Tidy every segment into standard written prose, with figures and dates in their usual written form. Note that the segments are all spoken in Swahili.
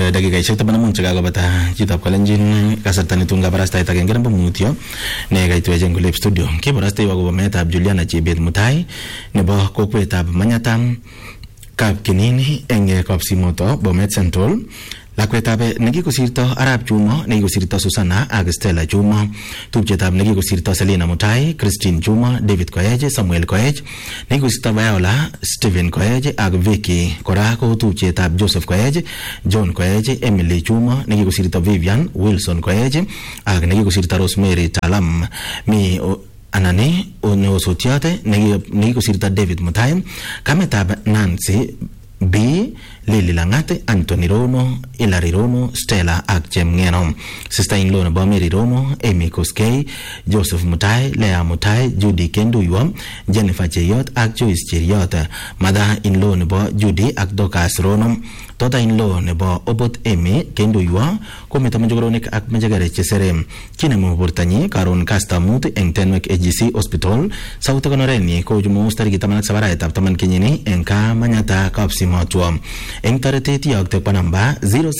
dakikaishek 15 chekakobata chitab Kalenjin kasarta netun kabarastaet agenge nebo mutyo ne kaitweche eng Kulep studio. Kibarastei akobo meetab Juliana Chebet Mutai nebo kokwetab Manyatam Kapkinini eng Kapsimoto Bomet Central. Lakwetab nekikosirto Arap Juma, nekikosirto Susana ak Stella Juma, tupchetab nekikosirto Selina Mutai, Christine Juma, David Koech, Samuel Koech, nekikosirto Viola, Stephen Koech ak Vicky. Kora ko tupchetab Joseph Koech, John Koech, Emily Juma, nekikosirto Vivian, Wilson Koech ak nekikosirto Rosemary Talam. Mi anani oneosotiate nekikosirto David Mutai, kametab Nancy B, Lily Langate, Anthony Rono, Hilary Rono, Stella ak Chemngeno. Sister-in-law nebo Mary Rono, Amy Koskei, Joseph Mutai, Lea Mutai, Judy Kenduywa, Jennifer Cheriot ak Joyce Cheriot. Mother-in-law nebo Judy ak Dorcas Rono. Daughter-in-law nebo Obot Amy Kenduywa komito majogoronik ak majagare chesere. Kinemu bortanyi karon kasta mut eng Tenwek AGC Hospital. Sauta konoreni ko Jumaus tariki 17 taman kenyini eng Manyata Kapsimotwo. Eng taretet yokte kwa namba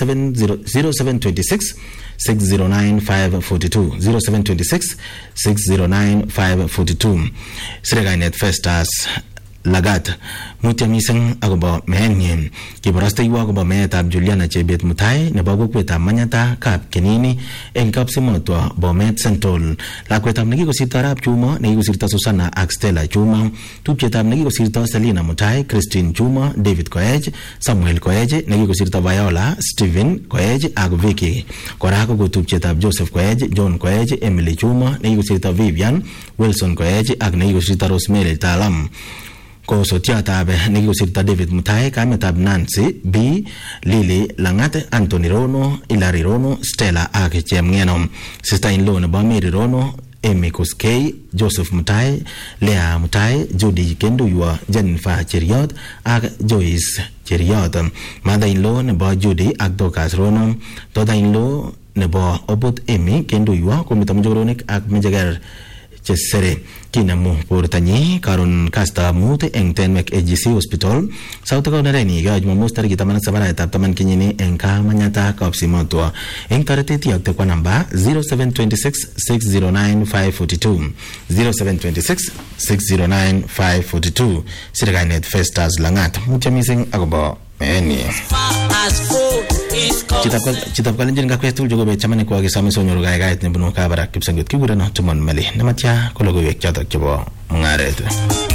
0726 609 542 0726 609 542. Siregainet Festus Lagat mutya mising akobo meenyin. Kibarastei akobo meetab Juliana Chebet Mutai nebo kokwetab Manyata Kapkinini eng Kapsimotwo Bomet Central. Lakwetab nekikosirto Arap Juma, nekikosirto Susana ak Stella Juma, tupchetab nekikosirto Selina Mutai, Christine Juma, David Koech, Samuel Koech, nekikosirto Viola, Stephen Koech ak Vicky. Kora ko tupchetab Joseph Koech, John Koech, Emily Juma, nekikosirto Vivian, Wilson Koech ak nekikosirto Rosemary Talam. Ko sotiatab nekikosirto David Mutai, kametab Nancy B, Lily Langate, Anthony Rono, Hilary Rono, Stella ak Chemngeno. Sister-in-law nebo Mary Rono, Amy Koskei, Joseph Mutai, Lea Mutai, Judy Kenduywa, Jennifer Cheriot ak Joyce Cheriot. Mother-in-law nebo Judy ak Dorcas Rono. Daughter-in-law nebo Obot Amy Kenduywa komito majogoronik ak majagar chesere. Kinemu bortanyi karon kasta mut eng Tenwek AGC Hospital. Sauta konoreni ga Jumaus tariki 17 taman kenyini eng Manyata Kapsimotwo. Eng taretet yokte kwa namba 0726 609 542 0726 609 542. Siregainet Festus Langat mutya mising akobo meeni. Chitab Kalenjin kakwetul jogobe chamani kwa kisame sonyoru gaigait nebunu Kabarak Kipsengit kigureno Tumon Meli nematya kologoiwek chotok chebo mungaret.